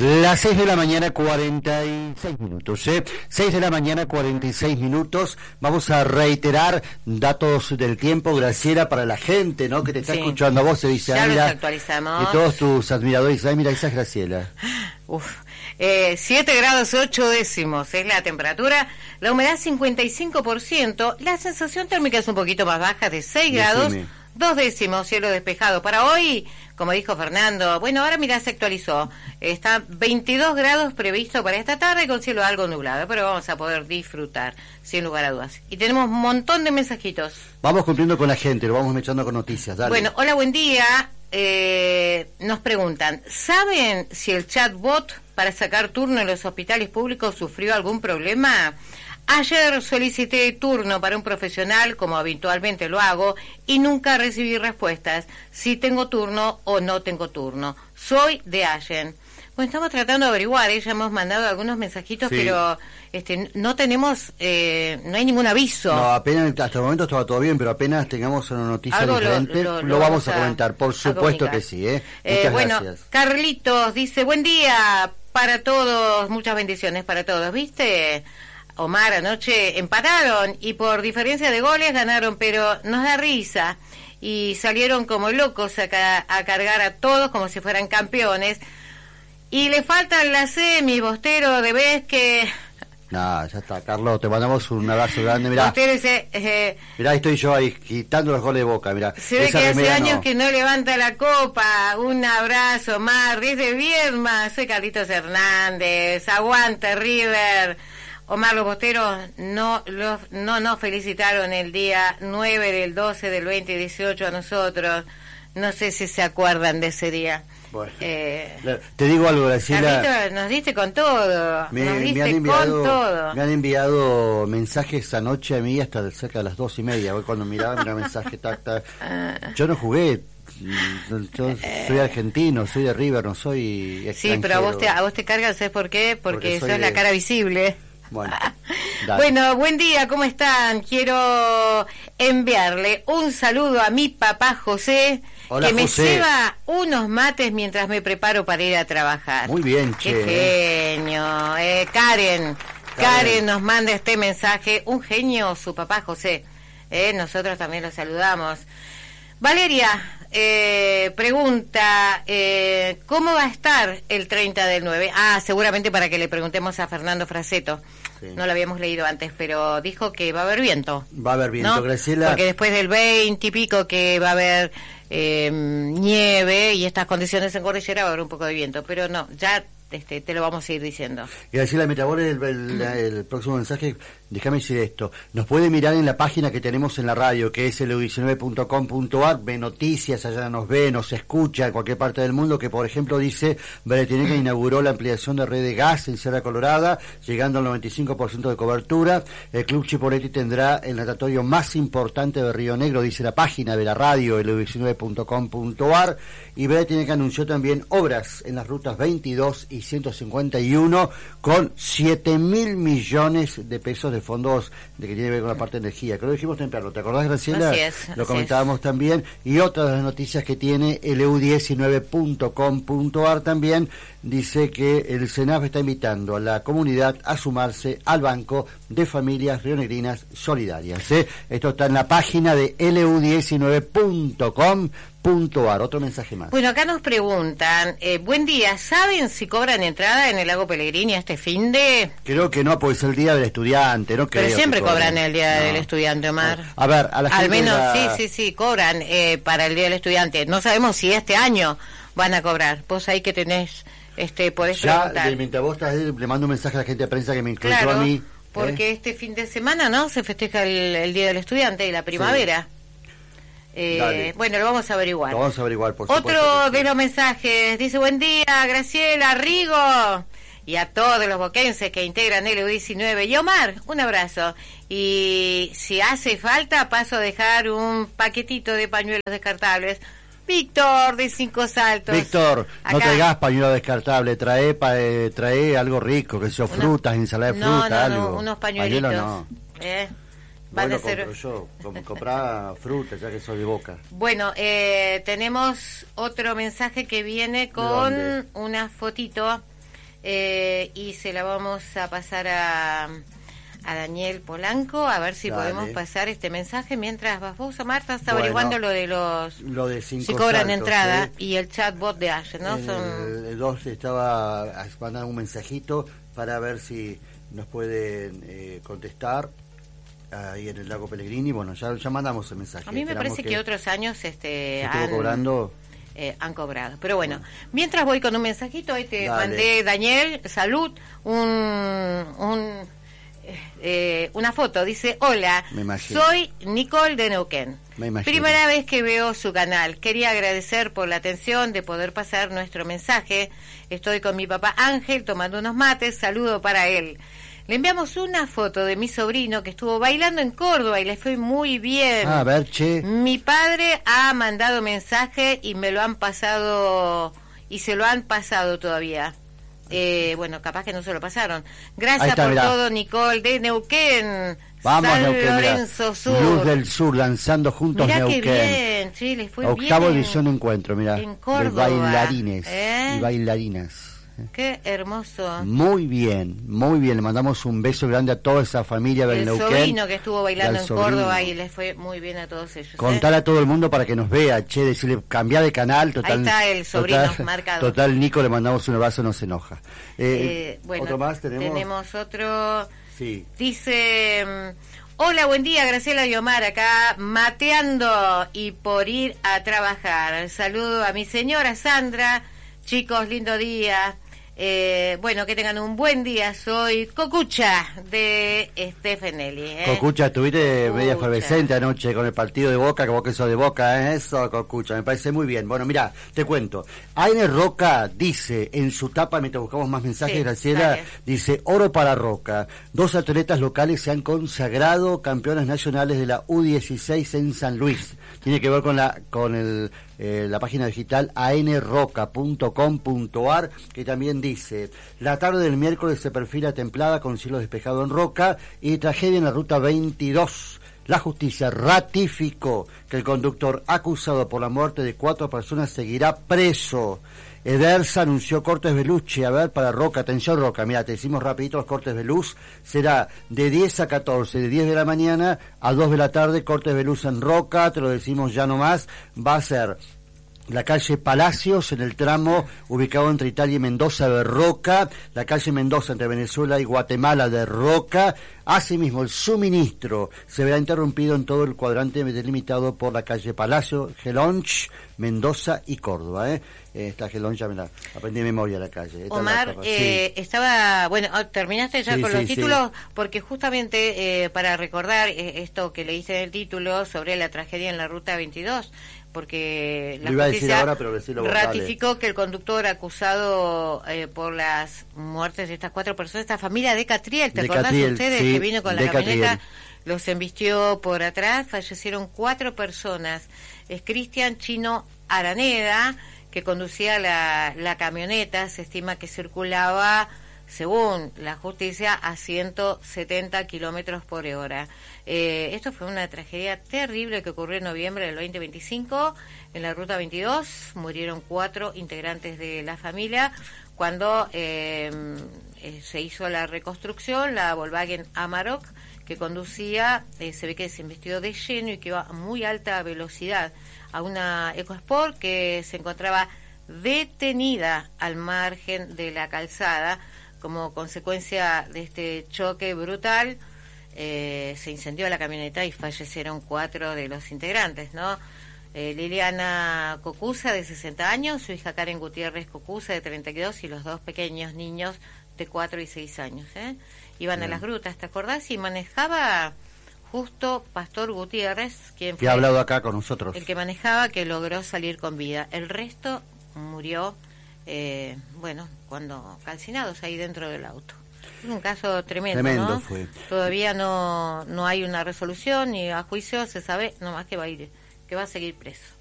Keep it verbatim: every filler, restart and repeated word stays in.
Las seis de la mañana, cuarenta y seis minutos, ¿eh? seis de la mañana, cuarenta y seis minutos. Vamos a reiterar datos del tiempo, Graciela, para la gente, ¿no? Que te está sí. escuchando a vos, se dice, ya ah, mira, los actualizamos. Y todos tus admiradores dicen, ah, mira, esa es Graciela. Uf. Eh, siete grados ocho décimos es la temperatura, la humedad cincuenta y cinco por ciento, la sensación térmica es un poquito más baja, de seis grados, dos décimos, cielo despejado. Para hoy, como dijo Fernando, bueno, ahora mirá, se actualizó, está veintidós grados previsto para esta tarde con cielo algo nublado, pero vamos a poder disfrutar, sin lugar a dudas. Y tenemos un montón de mensajitos. Vamos cumpliendo con la gente, lo vamos echando con noticias, dale. Bueno, hola, buen día. Eh, nos preguntan, ¿saben si el chatbot para sacar turno en los hospitales públicos sufrió algún problema? Ayer solicité turno para un profesional, como habitualmente lo hago, y nunca recibí respuestas si tengo turno o no tengo turno. Soy de Allen. Bueno, estamos tratando de averiguar, ¿eh? Ya hemos mandado algunos mensajitos, sí. pero este, no tenemos, eh, no hay ningún aviso. No, apenas, hasta el momento estaba todo bien, pero apenas tengamos una noticia Algo diferente, lo, lo, lo, lo vamos a, a comentar, por supuesto que sí, ¿eh? eh bueno, gracias. Carlitos dice, buen día para todos, muchas bendiciones para todos, ¿viste? Omar, anoche empataron y por diferencia de goles ganaron, pero nos da risa y salieron como locos a, ca a cargar a todos como si fueran campeones. Y le faltan la semi, Bostero, de vez que... No, ya está, Carlos, te mandamos un abrazo grande, mirá. Bostero dice... Eh, mirá, estoy yo ahí, quitando los goles de Boca, mirá. Se ve que hace años no. que no levanta la copa. Un abrazo, Mar, dice Viedma, soy Carlitos Hernández, aguanta River. Omar, los Bosteros no, los, no nos felicitaron el día nueve del doce del veinte dieciocho a nosotros. No sé si se acuerdan de ese día. Bueno, eh, te digo algo, Graciela. Carlitos, nos diste con todo. Me, nos diste me han enviado, con todo. Me han enviado mensajes anoche a mí hasta cerca de las dos y media. Hoy cuando miraba, miraba mensaje, tac, tac. Yo no jugué. Yo soy argentino, soy de River, no soy extranjero. Sí, pero a vos te, a vos te cargan, ¿sabes por qué? Porque, Porque sos de... la cara visible. Bueno, bueno, buen día, ¿cómo están? Quiero enviarle un saludo a mi papá José, Hola, que me José. lleva unos mates mientras me preparo para ir a trabajar. Muy bien, Qué che. genio. Eh, Karen, Karen, Karen nos manda este mensaje, un genio su papá José. Eh, nosotros también lo saludamos. Valeria eh, pregunta, eh, ¿cómo va a estar el treinta del nueve? Ah, seguramente para que le preguntemos a Fernando Fraseto. Sí. No lo habíamos leído antes, pero dijo que va a haber viento. Va a haber viento, ¿no? Graciela. Porque después del veinte y pico que va a haber eh, nieve y estas condiciones en cordillera va a haber un poco de viento, pero no, ya este, te lo vamos a ir diciendo. Graciela, mientras vos el, el, el próximo mensaje, déjame decir esto. Nos puede mirar en la página que tenemos en la radio, que es el u diecinueve punto com punto ar, ve noticias, allá nos ve, nos escucha en cualquier parte del mundo, que por ejemplo dice, Bretineca inauguró la ampliación de red de gas en Sierra Colorada, llegando al noventa y cinco por ciento de cobertura. El Club Chipoletti tendrá el natatorio más importante de Río Negro, dice la página de la radio, el u diecinueve punto com punto ar, y Bretineca anunció también obras en las rutas veintidós y ciento cincuenta y uno con siete mil millones de pesos de fondos de que tiene que ver con la parte de energía, que lo dijimos temprano, ¿te acordás, Graciela? Así es, lo así comentábamos es. También, y otra de las noticias que tiene el e u diecinueve punto com punto ar también dice que el SENAF está invitando a la comunidad a sumarse al Banco de Familias Rionegrinas Solidarias, ¿eh? Esto está en la página de el e u diecinueve punto com punto ar. Otro mensaje más. Bueno, acá nos preguntan, eh, buen día, ¿saben si cobran entrada en el Lago Pellegrini este fin de...? Creo que no, porque es el Día del Estudiante, no creo. Pero siempre que cobran el Día no. del Estudiante, Omar. A ver, a la gente Al menos, la... sí, sí, sí, cobran eh, para el Día del Estudiante. No sabemos si este año van a cobrar. Vos ahí que tenés, este, podés ya, preguntar. Mientras vos estás, le mando un mensaje a la gente de prensa que me incluyó claro, a mí. Porque ¿eh? este fin de semana, ¿no? Se festeja el, el Día del Estudiante y la primavera. Sí. Eh, bueno, lo vamos a averiguar. Lo vamos a averiguar, por Otro supuesto de sí. los mensajes dice, buen día, Graciela, Rigo, y a todos los boquenses que integran el u diecinueve. Y Omar, un abrazo. Y si hace falta, paso a dejar un paquetito de pañuelos descartables. Víctor, de Cinco Saltos. Víctor, acá. No traigas pañuelo descartable, trae pa, eh, trae algo rico, que sea frutas, ensalada de no, fruta, no, algo. No, unos pañuelitos. Pañuelo no. ¿Eh? Van bueno, a ser... compro yo, comprar fruta, ya que soy de Boca. Bueno, eh, tenemos otro mensaje que viene con una fotito eh, y se la vamos a pasar a, a Daniel Polanco, a ver si Dale. podemos pasar este mensaje mientras vas vos, Marta, está Bueno, averiguando lo de los... Lo de cinco si cobran saltos, entrada, ¿eh? y el chatbot de ayer, ¿no? El, Son... el dos estaba mandando un mensajito para ver si nos pueden eh, contestar ahí en el Lago Pellegrini. Bueno, ya, ya mandamos el mensaje. A mí me Esperamos parece que, que otros años este, se estuvo han, cobrando. Eh, han cobrado. Pero bueno, mientras voy con un mensajito, ahí te Dale. mandé, Daniel, salud, un... un eh, una foto, dice: hola, soy Nicole de Neuquén. Primera vez que veo su canal. Quería agradecer por la atención de poder pasar nuestro mensaje. Estoy con mi papá Ángel tomando unos mates. Saludo para él. Le enviamos una foto de mi sobrino que estuvo bailando en Córdoba y le fue muy bien. Ah, a ver, che. Mi padre ha mandado mensaje y me lo han pasado, y se lo han pasado todavía. Eh, bueno, capaz que no se lo pasaron. Gracias está, por mirá. todo, Nicole de Neuquén. Vamos, San Neuquén, Lorenzo mirá. Sur. Luz del Sur, lanzando juntos Mirá Neuquén. qué bien, sí, les fue Octavo bien. edición de encuentro, mirá. En De Córdoba. bailarines ¿Eh? y bailarinas. Qué hermoso. Muy bien, muy bien. Le mandamos un beso grande a toda esa familia del El Neuquén. sobrino que estuvo bailando en sobrino. Córdoba y les fue muy bien a todos ellos. Contar ¿eh? a todo el mundo para que nos vea, che, decirle, cambiar de canal. Total, Ahí está el sobrino total, marcado. Total, Nico, le mandamos un abrazo, no se enoja. Eh, Eh, bueno, ¿Otro más tenemos? tenemos otro. Sí. Dice: hola, buen día, Graciela y Omar, acá mateando y por ir a trabajar. Saludo a mi señora Sandra. Chicos, lindo día. Eh, bueno, que tengan un buen día. Soy Cocucha de Stefanelli. ¿eh? Cocucha, estuviste Cocucha. media efervescente anoche con el partido de Boca, que vos que sos de Boca, ¿eh? Eso, Cocucha, me parece muy bien. Bueno, mira, te cuento. A N Roca dice en su tapa, mientras buscamos más mensajes, Sí, Graciela, dale. dice: oro para Roca. Dos atletas locales se han consagrado campeones nacionales de la U dieciséis en San Luis. Tiene que ver con la con el eh, la página digital a n roca punto com punto a r, que también dice: la tarde del miércoles se perfila templada con cielo despejado en Roca y tragedia en la ruta veintidós. La justicia ratificó que el conductor acusado por la muerte de cuatro personas seguirá preso. Edersa anunció cortes de luz. A ver, para Roca, atención Roca, mira, te decimos rapidito los cortes de luz. Será de diez a catorce, de diez de la mañana a dos de la tarde, cortes de luz en Roca, te lo decimos ya nomás. Va a ser la calle Palacios, en el tramo ubicado entre Italia y Mendoza de Roca, la calle Mendoza entre Venezuela y Guatemala de Roca. Asimismo, el suministro se verá interrumpido en todo el cuadrante delimitado por la calle Palacio, Gelonch, Mendoza y Córdoba. ¿eh? Esta Gelonch ya me la aprendí de memoria la calle. Esta Omar, la, eh, sí. estaba, bueno, terminaste ya Sí, con sí, los sí. títulos, porque justamente eh, para recordar eh, esto que leíste en el título sobre la tragedia en la ruta veintidós, porque la Lo iba a decir justicia ahora, pero decirlo vos, dale. ratificó que el conductor acusado eh, por las muertes de estas cuatro personas, esta familia de Catriel, ¿te De acordás Catriel, ustedes sí, que vino con la de camioneta? Catriel. Los embistió por atrás, fallecieron cuatro personas. Es Cristian Chino Araneda, que conducía la, la camioneta. Se estima que circulaba, según la justicia, a ciento setenta kilómetros por hora. Eh, esto fue una tragedia terrible que ocurrió en noviembre del veinte veinticinco en la ruta veintidós. Murieron cuatro integrantes de la familia cuando eh, eh, se hizo la reconstrucción. La Volkswagen Amarok que conducía, eh, se ve que se embistió de lleno y que iba a muy alta velocidad a una EcoSport que se encontraba detenida al margen de la calzada. Como consecuencia de este choque brutal, eh, se incendió la camioneta y fallecieron cuatro de los integrantes, ¿no? Eh, Liliana Cocusa, de sesenta años, su hija Karen Gutiérrez Cocusa, de treinta y dos, y los dos pequeños niños de cuatro y seis años, ¿eh? Iban Bien. a las grutas, ¿te acordás? Y manejaba justo Pastor Gutiérrez, quien que fue ha hablado acá con nosotros. El que manejaba, que logró salir con vida. El resto murió, eh, bueno, cuando calcinados ahí dentro del auto. Es un caso tremendo, Tremendo ¿no? fue. Todavía no no hay una resolución ni a juicio, se sabe nomás que va a ir, que va a seguir preso.